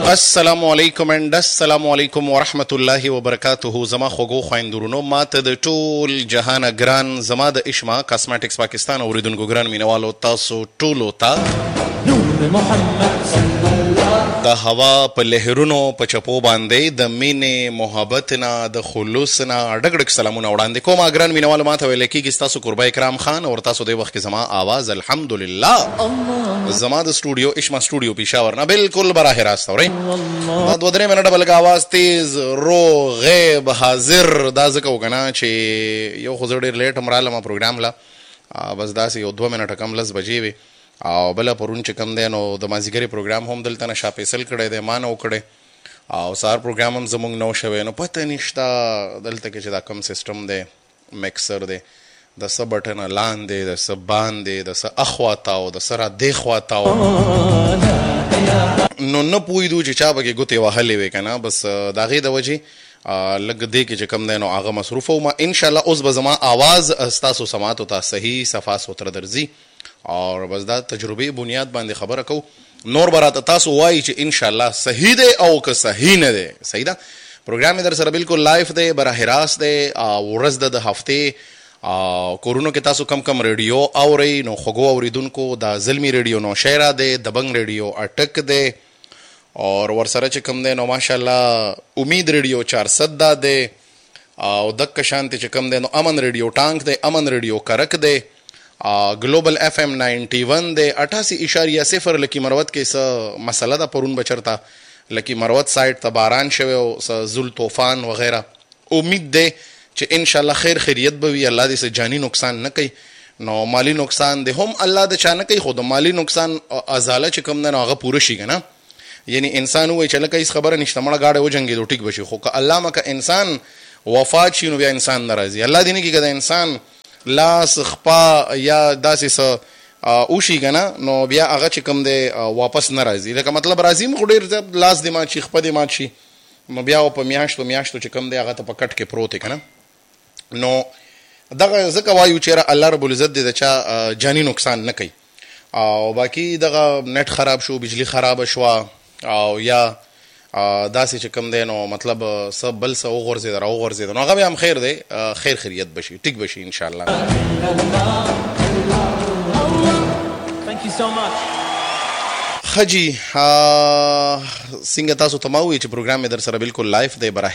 السلام علیکم اند السلام علیکم ورحمت الله وبرکاته. زما خوږو خویندورونو، ماته د ټول جهان ګران، زما د اشما کاسمیټکس پاکستان اوریدونکو ګران مینوالو، تاسو ټولو ته د هوا په لهرونو په چپو باندې د مینې محبت نه د خلوص نه ډګ ډګ سلامونه وړاندې کوم. ګران مینوالو، ماته ویل کېږي ستاسو قربای کرام خان، او تاسو د وخت کې زما आवाज الحمدلله زما د سټوډیو اشما سټوډیو پېښور نه بالکل براه راست اورئ. دا 2-3 منټه بلګ आवाज تیز رو غیب حاضر دا ځکه وکنه چې یو خو زه ډېر لیټ هم رالم پروګرام لا، بس داسې یو 2 منټه کم 10 بجې وي، او بله پرون چې کم دی نو د مازدیګري پروګرام هم دلته نه شاپیسل کړی دی، ما نه وکړی، او سهار پروګرام هم زموږ نو شوی، نو پته نشته دلته کې چې دا کم سیسټم دی، میکسر دی، د څه بټنه لاندې، د څه باندې، د څه اخوا تاو، د څه را دې خوا تاو، نو نه پوهېدو چې چا پکې ګوتې وهلې وې که نه. بس د هغې د وجې لږ دې کې چې کم دی نو هغه مصروفه وم. انشاءالله اوس به زما آواز ستاسو سماعتو ته صحیح صفا سوتره درځي، او بس دا تجربې بنیاد باندې خبره کو. نور به راته تاسو وایي چې انشاءالله صحیح دی او که صحیح نه دی. صحیح ده، پروګرام در سره بالکل لایف دی، براه راست دی، ورځ د هفتې کورونو کې تاسو کم کم ریډیو اورئ، نو خوږو اوریدونکو دا زلمی ریډیو نوشیره دی، دبنګ ریډیو اټک دی، اور ورسره چې کم دی نو ماشاءالله امید ریډیو 410 دی، او دک شانتی چې کم دی نو امن ریډیو ټانک دی، امن ریډیو کرک دی، گلوبل اف ام 91 دی، 88.0 لکی مروت کې څه مسله ده پرون بچرته لکی مروت سایډ ته باران شوی او څه زول طوفان وغیره. امید دی چې انشاءالله خیر خیریت به وي، الله دې څه جانی نقصان نه کوي، نو مالی نقصان دی هم الله د چا نه کوي، خو د مالی نقصان ازاله چې کوم دی نو هغه پوره شي که نه. یعنی انسان ووایي چې لکه هېڅ خبره نشته، مړه گاډی وجنګېدو ټیک به شي، خو که الله مکه انسان وفات شي نو بیا انسان نه راځي. الله دې نه کړي که د انسان لاس خپا یا داسې څه وشي که نه نو بیا هغه چې کوم دی واپس نه راځي. لکه مطلب راځي خو ډېر لاس دې مات شي، خپه دې مات شي، نو بیا په میاشتو چې کوم دی هغه ته په کټ کې پروت دی که نه. نو دغه ځکه وایو چې الله رب العزت دې د چا جاني نقصان نه کوي. او باقي دغه نیټ خراب شو، بجلی خرابه شوه، او یا داسې چې کوم دی نو مطلب څه بل څه وغورځېده راوغورځېده، نو هغه بیا هم خیر دی، خیر خیریت به شي، ټیک به شي انشاءالله. ښه جي، څنګه تاسو ته ما ووایي چې پروګرام مې در سره بالکل لایف دی، براه